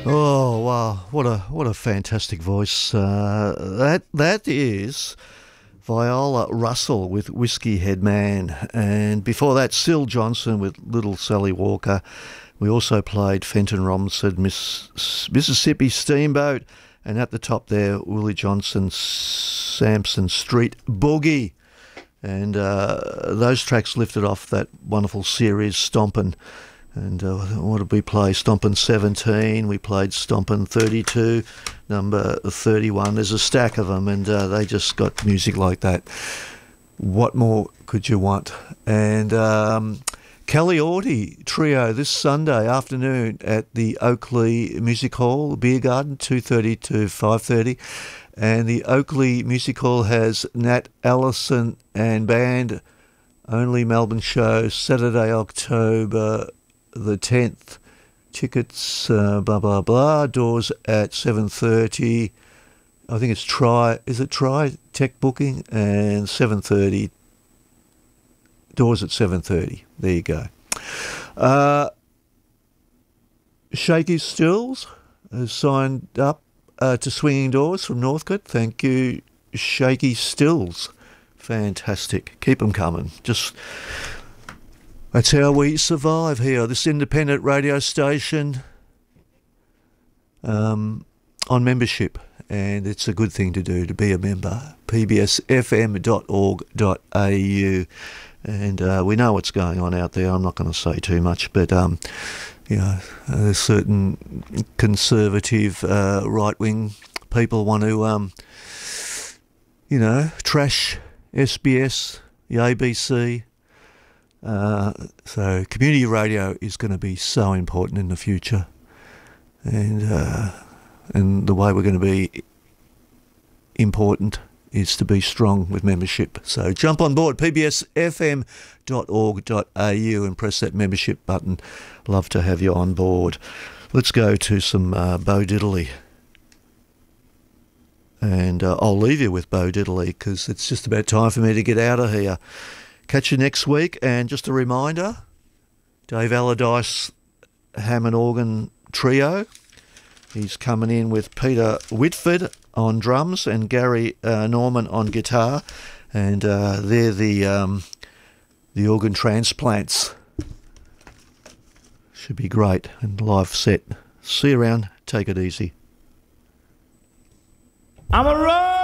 Oh wow! What a fantastic voice. That is Viola Russell with Whiskey Head Man, and before that, Syl Johnson with Little Sally Walker. We also played Fenton Robinson, Mississippi Steamboat, and at the top there, Willie Johnson, Sampson Street Boogie, and those tracks lifted off that wonderful series Stompin'. And what did we play? Stompin' 17. We played Stompin' 32, number 31. There's a stack of them, and they just got music like that. What more could you want? And Kelly Orty Trio this Sunday afternoon at the Oakley Music Hall, Beer Garden, 2:30 to 5:30. And the Oakley Music Hall has Nat Allison and band, only Melbourne show, Saturday, October the 10th. Tickets, blah, blah, blah. Doors at 7:30. I think it's Try Tech Booking, and 7:30. Doors at 7:30. There you go. Shaky Stills has signed up to Swinging Doors from Northcote. Thank you, Shaky Stills. Fantastic. Keep them coming. That's how we survive here, this independent radio station, on membership, and it's a good thing to do, to be a member. pbsfm.org.au, and we know what's going on out there. I'm not going to say too much, but there's certain conservative right-wing people want to, trash SBS, the ABC. So community radio is going to be so important in the future, and the way we're going to be important is to be strong with membership. So jump on board, pbsfm.org.au, and press that membership button. Love to have you on board. Let's go to some Bo Diddley, and I'll leave you with Bo Diddley because it's just about time for me to get out of here. Catch you next week, and just a reminder, Dave Allardyce Hammond Organ Trio. He's coming in with Peter Whitford on drums and Gary Norman on guitar, and they're the organ transplants. Should be great, and live set. See you around. Take it easy. I'm a road.